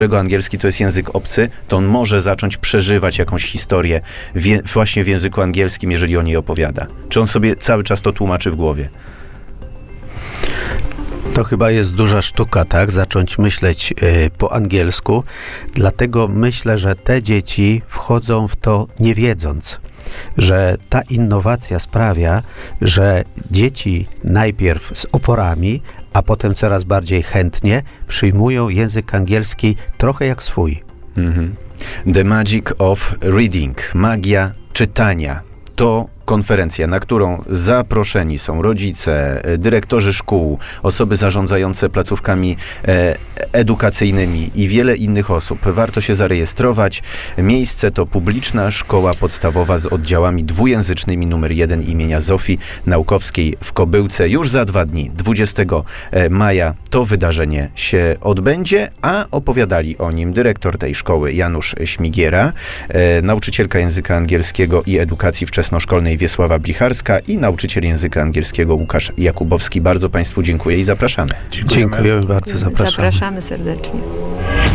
którego angielski to jest język obcy, to on może zacząć przeżywać jakąś historię właśnie w języku angielskim, jeżeli o niej opowiada. Czy on sobie cały czas to tłumaczy w głowie? To chyba jest duża sztuka, tak? Zacząć myśleć po angielsku. Dlatego myślę, że te dzieci wchodzą w to nie wiedząc, że ta innowacja sprawia, że dzieci najpierw z oporami, a potem coraz bardziej chętnie przyjmują język angielski trochę jak swój. The Magic of Reading. Magia czytania. To konferencja, na którą zaproszeni są rodzice, dyrektorzy szkół, osoby zarządzające placówkami edukacyjnymi i wiele innych osób. Warto się zarejestrować. Miejsce to publiczna szkoła podstawowa z oddziałami dwujęzycznymi nr 1 imienia Zofii Naukowskiej w Kobyłce. Już za 2 dni, 20 maja, to wydarzenie się odbędzie, a opowiadali o nim dyrektor tej szkoły Janusz Śmigiera, nauczycielka języka angielskiego i edukacji wczesnoszkolnej Wiesława Blicharska i nauczyciel języka angielskiego Łukasz Jakubowski. Bardzo Państwu dziękuję i zapraszamy. Dziękujemy bardzo, zapraszamy. Zapraszamy serdecznie.